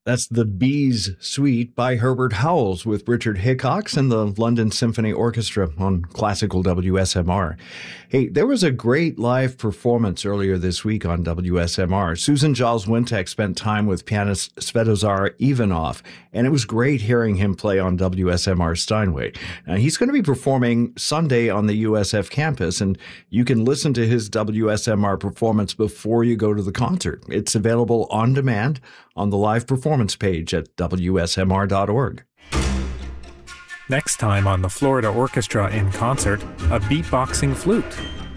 That's the Bees Suite by Herbert Howells with Richard Hickox and the London Symphony Orchestra on classical WSMR. Hey, there was a great live performance earlier this week on WSMR. Susan Giles Wintek spent time with pianist Svetozar Ivanov, and it was great hearing him play on WSMR Steinway. Now, he's going to be performing Sunday on the USF campus, and you can listen to his WSMR performance before you go to the concert. It's available on demand on the live performance page at WSMR.org. Next time on the Florida Orchestra in concert, a beatboxing flute.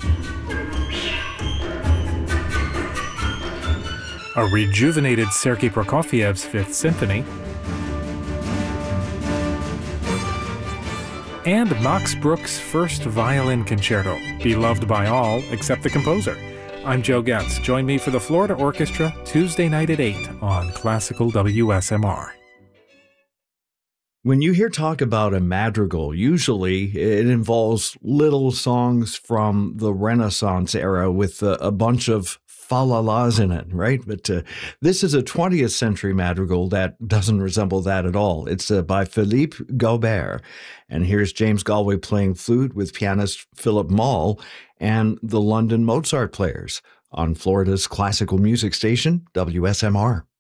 A rejuvenated Sergei Prokofiev's Fifth Symphony. And Max Bruch's first violin concerto, beloved by all except the composer. I'm Joe Getz. Join me for the Florida Orchestra Tuesday night at 8 on Classical WSMR. When you hear talk about a madrigal, usually it involves little songs from the Renaissance era with a bunch of fa-la-las in it, right? But this is a 20th century madrigal that doesn't resemble that at all. It's by Philippe Gaubert. And here's James Galway playing flute with pianist Philip Moll and the London Mozart Players on Florida's classical music station, WSMR.